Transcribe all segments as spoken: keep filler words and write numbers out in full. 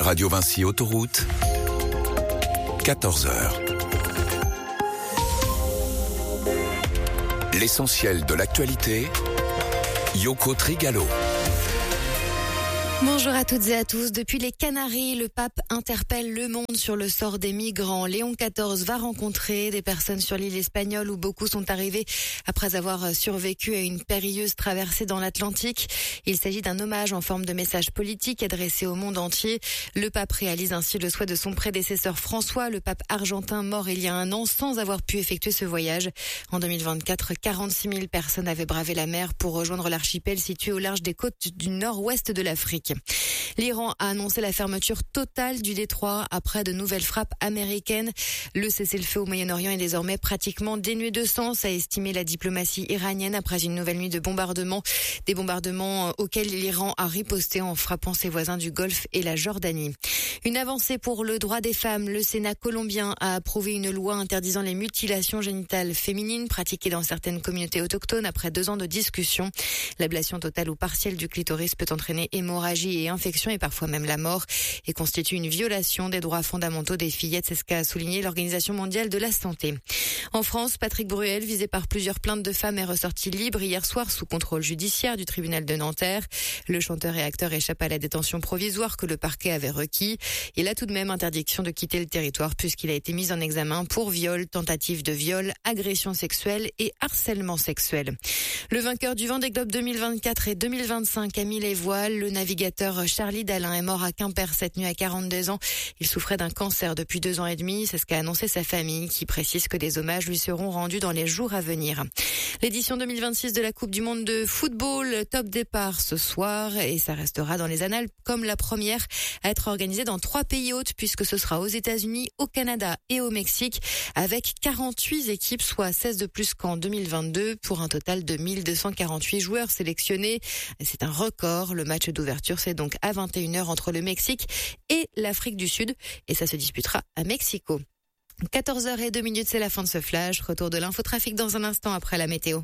Radio Vinci Autoroute, quatorze heures. L'essentiel de l'actualité, Yoko Trigalo. Bonjour à toutes et à tous. Depuis les Canaries, le pape interpelle le monde sur le sort des migrants. Léon quatorze va rencontrer des personnes sur l'île espagnole où beaucoup sont arrivés après avoir survécu à une périlleuse traversée dans l'Atlantique. Il s'agit d'un hommage en forme de message politique adressé au monde entier. Le pape réalise ainsi le souhait de son prédécesseur François, le pape argentin mort il y a un an sans avoir pu effectuer ce voyage. En deux mille vingt-quatre, quarante-six mille personnes avaient bravé la mer pour rejoindre l'archipel situé au large des côtes du nord-ouest de l'Afrique. L'Iran a annoncé la fermeture totale du détroit après de nouvelles frappes américaines. Le cessez-le-feu au Moyen-Orient est désormais pratiquement dénué de sens, a estimé la diplomatie iranienne après une nouvelle nuit de bombardements. Des bombardements auxquels l'Iran a riposté en frappant ses voisins du Golfe et la Jordanie. Une avancée pour le droit des femmes. Le Sénat colombien a approuvé une loi interdisant les mutilations génitales féminines pratiquées dans certaines communautés autochtones après deux ans de discussion. L'ablation totale ou partielle du clitoris peut entraîner hémorragie et infection et parfois même la mort et constitue une violation des droits fondamentaux des fillettes. C'est ce qu'a souligné l'Organisation mondiale de la santé. En France, Patrick Bruel, visé par plusieurs plaintes de femmes, est ressorti libre hier soir sous contrôle judiciaire du tribunal de Nanterre. Le chanteur et acteur échappe à la détention provisoire que le parquet avait requis. Il a tout de même interdiction de quitter le territoire puisqu'il a été mis en examen pour viol, tentative de viol, agression sexuelle et harcèlement sexuel. Le vainqueur du Vendée Globe deux mille vingt-quatre et deux mille vingt-cinq a mis les voiles. Le navigateur Charlie Dalin est mort à Quimper cette nuit à quarante-deux ans. Il souffrait d'un cancer depuis deux ans et demi. C'est ce qu'a annoncé sa famille qui précise que des hommages lui seront rendus dans les jours à venir. L'édition deux mille vingt-six de la Coupe du Monde de football, top départ ce soir et ça restera dans les annales comme la première à être organisée dans trois pays hôtes puisque ce sera aux États-Unis, au Canada et au Mexique avec quarante-huit équipes, soit seize de plus qu'en deux mille vingt-deux pour un total de mille deux cent quarante-huit joueurs sélectionnés. C'est un record. Le match d'ouverture, c'est donc à vingt et une heures entre le Mexique et l'Afrique du Sud et ça se disputera à Mexico. quatorze heures zéro deux minutes, c'est la fin de ce flash. Retour de l'infotrafic dans un instant après la météo.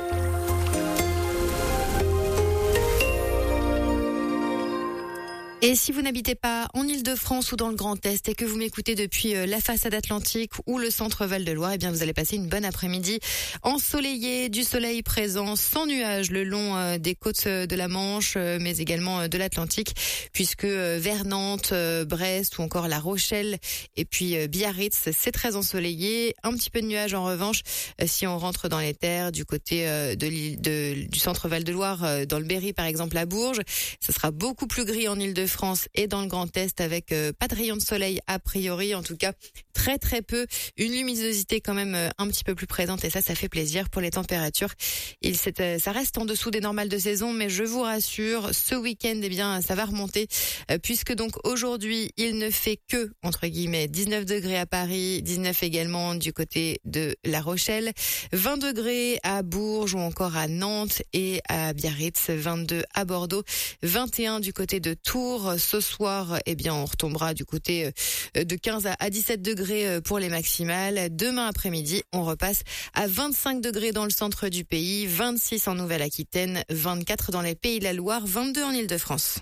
Et si vous n'habitez pas en Île-de-France ou dans le Grand Est et que vous m'écoutez depuis la façade atlantique ou le centre Val-de-Loire, eh bien vous allez passer une bonne après-midi ensoleillée, du soleil présent, sans nuages le long des côtes de la Manche, mais également de l'Atlantique, puisque vers Nantes, Brest ou encore La Rochelle et puis Biarritz, c'est très ensoleillé. Un petit peu de nuages en revanche si on rentre dans les terres du côté de l'île de, du centre Val-de-Loire, dans le Berry par exemple à Bourges. Ce sera beaucoup plus gris en Île-de-France France et dans le Grand Est avec euh, pas de rayons de soleil a priori, en tout cas très très peu, une luminosité quand même euh, un petit peu plus présente et ça ça fait plaisir pour les températures. Il euh, ça reste en dessous des normales de saison mais je vous rassure, ce week-end eh bien ça va remonter euh, puisque donc aujourd'hui il ne fait que entre guillemets dix-neuf degrés à Paris, dix-neuf également du côté de La Rochelle, vingt degrés à Bourges ou encore à Nantes et à Biarritz, vingt-deux à Bordeaux, vingt et un du côté de Tours. Ce soir, eh bien, on retombera du côté de quinze à dix-sept degrés pour les maximales. Demain après-midi, on repasse à vingt-cinq degrés dans le centre du pays, vingt-six en Nouvelle-Aquitaine, vingt-quatre dans les Pays de la Loire, vingt-deux en Île-de-France.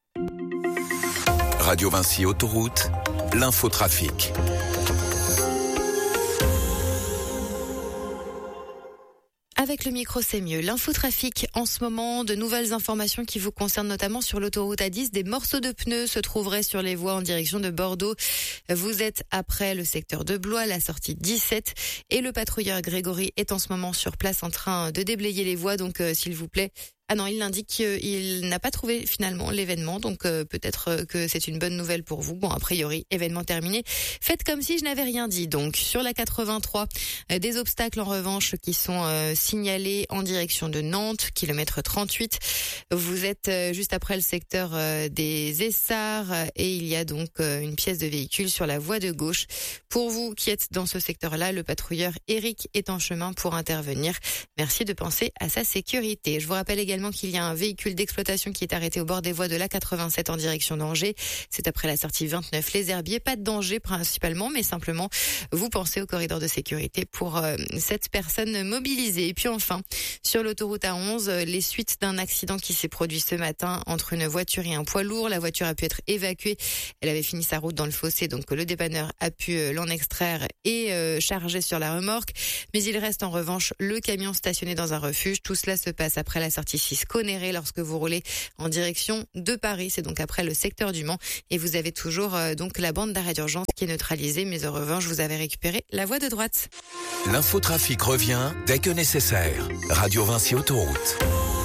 Radio Vinci Autoroute, l'infotrafic. Avec le micro, c'est mieux. L'infotrafic, en ce moment, de nouvelles informations qui vous concernent notamment sur l'autoroute A dix. Des morceaux de pneus se trouveraient sur les voies en direction de Bordeaux. Vous êtes après le secteur de Blois, la sortie dix-sept. Et le patrouilleur Grégory est en ce moment sur place en train de déblayer les voies. Donc, euh, s'il vous plaît... Ah non, il indique qu'il n'a pas trouvé finalement l'événement, donc euh, peut-être que c'est une bonne nouvelle pour vous. Bon, a priori, événement terminé. Faites comme si je n'avais rien dit. Donc, sur la quatre-vingt-trois, euh, des obstacles en revanche qui sont euh, signalés en direction de Nantes, kilomètre trente-huit. Vous êtes euh, juste après le secteur euh, des Essarts et il y a donc euh, une pièce de véhicule sur la voie de gauche. Pour vous qui êtes dans ce secteur-là, le patrouilleur Eric est en chemin pour intervenir. Merci de penser à sa sécurité. Je vous rappelle également également qu'il y a un véhicule d'exploitation qui est arrêté au bord des voies de l'A quatre-vingt-sept en direction d'Angers. C'est après la sortie vingt-neuf Les Herbiers. Pas de danger principalement, mais simplement vous pensez au corridor de sécurité pour euh, cette personne mobilisée. Et puis enfin, sur l'autoroute A onze, les suites d'un accident qui s'est produit ce matin entre une voiture et un poids lourd. La voiture a pu être évacuée. Elle avait fini sa route dans le fossé, donc le dépanneur a pu l'en extraire et euh, charger sur la remorque. Mais il reste en revanche le camion stationné dans un refuge. Tout cela se passe après la sortie six Conéré lorsque vous roulez en direction de Paris. C'est donc après le secteur du Mans et vous avez toujours euh, donc la bande d'arrêt d'urgence qui est neutralisée. Mais en revanche, vous avez récupéré la voie de droite. L'infotrafic revient dès que nécessaire. Radio Vinci Autoroute.